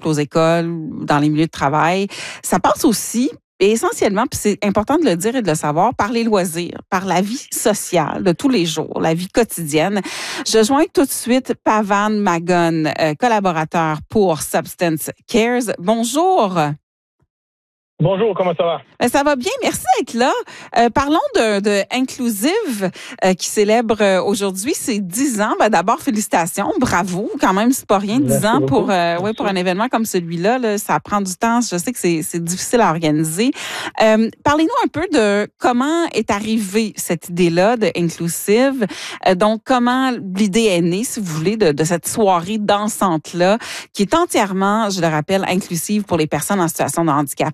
aux écoles, dans les milieux de travail. Ça passe aussi, et essentiellement, puis c'est important de le dire et de le savoir, par les loisirs, par la vie sociale de tous les jours, la vie quotidienne. Je joins tout de suite Pavan Magon, collaborateur pour Substance Cares. Bonjour. Bonjour, comment ça va? Ça va bien, merci d'être là. Parlons de Inclusive qui célèbre aujourd'hui ses 10 ans. D'abord, félicitations, bravo. Quand même, c'est pas rien, 10 ans pour un événement comme celui-là. Là, ça prend du temps. Je sais que c'est difficile à organiser. Parlez-nous un peu de comment est arrivée cette idée-là de Inclusive. Donc, comment l'idée est née, si vous voulez, de cette soirée dansante-là qui est entièrement, je le rappelle, inclusive pour les personnes en situation de handicap.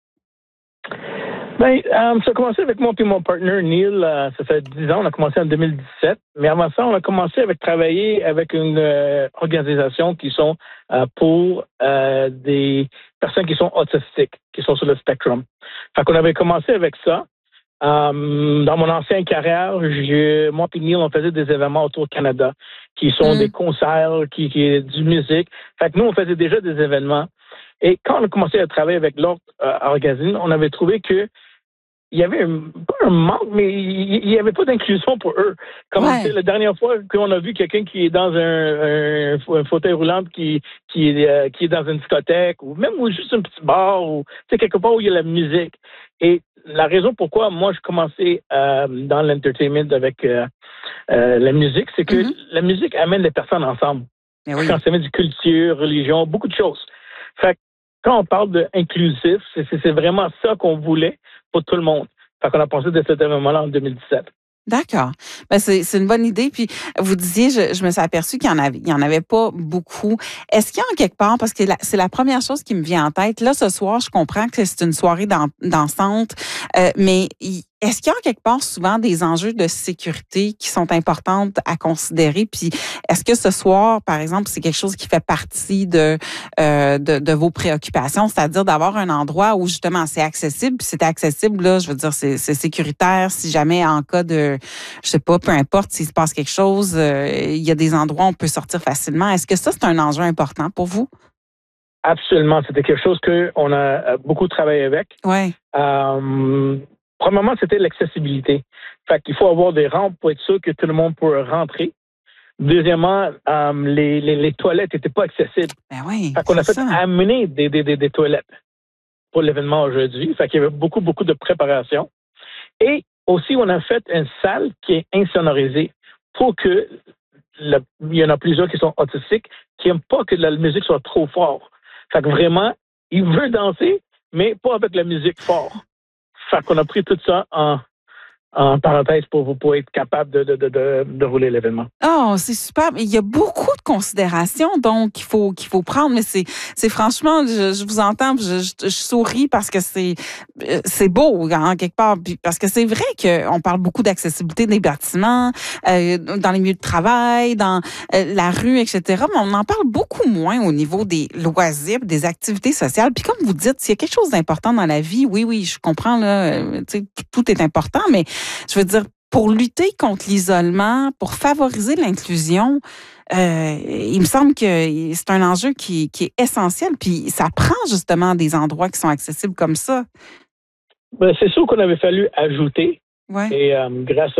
Ça a commencé avec moi et mon partner Neil, ça fait 10 ans, on a commencé en 2017. Mais avant ça, on a commencé avec travailler avec une organisation qui sont pour des personnes qui sont autistiques, qui sont sur le spectrum. Fait qu'on avait commencé avec ça. Dans mon ancienne carrière, moi et Neil, on faisait des événements autour du Canada, qui sont des concerts, qui est du musique. Fait que nous, on faisait déjà des événements. Et quand on a commencé à travailler avec l'autre organisme, on avait trouvé que il y avait pas un manque, mais il n'y avait pas d'inclusion pour eux. Comme la dernière fois qu'on a vu quelqu'un qui est dans un fauteuil roulant qui est dans une discothèque, ou même juste un petit bar, ou quelque part où il y a la musique. Et la raison pourquoi moi je commençais dans l'entertainment avec la musique, c'est que la musique amène les personnes ensemble. Quand ça met du culture, religion, beaucoup de choses. Fait que quand on parle d'inclusif, c'est vraiment ça qu'on voulait pour tout le monde. Fait qu'on a pensé de cet événement-là en 2017. D'accord. C'est une bonne idée. Puis vous disiez, je me suis aperçue qu'il y en avait pas beaucoup. Est-ce qu'il y a en quelque part, parce que c'est la première chose qui me vient en tête. Là, ce soir, je comprends que c'est une soirée dansante, mais est-ce qu'il y a en quelque part souvent des enjeux de sécurité qui sont importants à considérer? Puis est-ce que ce soir, par exemple, c'est quelque chose qui fait partie de vos préoccupations, c'est-à-dire d'avoir un endroit où justement c'est accessible, puis c'est accessible, là, je veux dire, c'est sécuritaire si jamais en cas de, je sais pas, peu importe s'il se passe quelque chose, il y a des endroits où on peut sortir facilement. Est-ce que ça, c'est un enjeu important pour vous? Absolument. C'était quelque chose qu'on a beaucoup travaillé avec. Oui. Premièrement, c'était l'accessibilité. Fait qu'il faut avoir des rampes pour être sûr que tout le monde peut rentrer. Deuxièmement, les toilettes n'étaient pas accessibles. Ben oui. Fait qu'on a fait amener des toilettes pour l'événement aujourd'hui. Fait qu'il y avait beaucoup de préparation. Et aussi, on a fait une salle qui est insonorisée pour que il y en a plusieurs qui sont autistiques qui n'aiment pas que la musique soit trop forte. Fait que vraiment, ils veulent danser, mais pas avec la musique forte. Fait qu'on a pris tout ça en parenthèse pour être capable de rouler l'événement. Oh, c'est super. Mais il y a beaucoup de considérations donc qu'il faut prendre. Mais c'est franchement, je vous entends, je souris parce que c'est beau en quelque part, puis parce que c'est vrai qu'on parle beaucoup d'accessibilité des bâtiments, dans les milieux de travail, dans la rue, etc. Mais on en parle beaucoup moins au niveau des loisirs, des activités sociales. Puis comme vous dites, s'il y a quelque chose d'important dans la vie, oui, je comprends là, tu sais, tout est important, mais je veux dire, pour lutter contre l'isolement, pour favoriser l'inclusion, il me semble que c'est un enjeu qui est essentiel. Puis ça prend justement des endroits qui sont accessibles comme ça. C'est sûr qu'on avait fallu ajouter. Ouais. Et grâce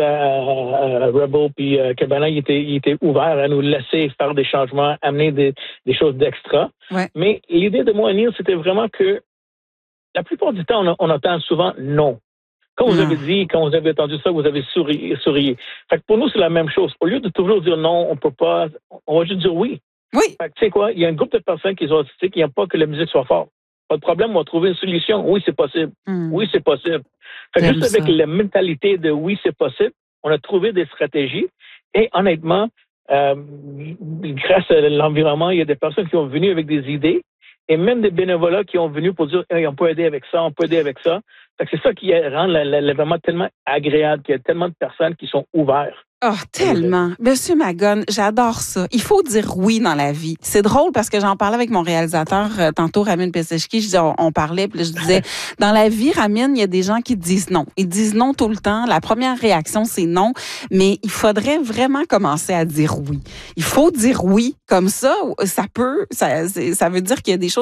à Rebel puis Cabana, il était ouvert à nous laisser faire des changements, amener des choses d'extra. Ouais. Mais l'idée de moi et Neil, c'était vraiment que la plupart du temps, on entend souvent non. Quand vous avez dit, quand vous avez entendu ça, vous avez souri. Fait que pour nous, c'est la même chose. Au lieu de toujours dire non, on peut pas, on va juste dire oui. Oui. Fait que tu sais quoi, il y a un groupe de personnes qui sont autistiques qui n'aiment pas que la musique soit forte. Pas de problème, on va trouver une solution. Oui, c'est possible. Oui, c'est possible. Fait que juste avec la mentalité de oui, c'est possible, on a trouvé des stratégies. Et honnêtement, grâce à l'environnement, il y a des personnes qui sont venues avec des idées. Et même des bénévolats qui ont venu pour dire hey, on peut aider avec ça, on peut aider avec ça. Fait que c'est ça qui rend l'événement tellement agréable, qu'il y a tellement de personnes qui sont ouvertes. Oh, tellement. Monsieur Magon, j'adore ça. Il faut dire oui dans la vie. C'est drôle parce que j'en parlais avec mon réalisateur tantôt, Ramin Peseshki. On parlait, puis je disais, dans la vie, Ramin, il y a des gens qui disent non. Ils disent non tout le temps. La première réaction, c'est non. Mais il faudrait vraiment commencer à dire oui. Il faut dire oui. Comme ça veut dire qu'il y a des choses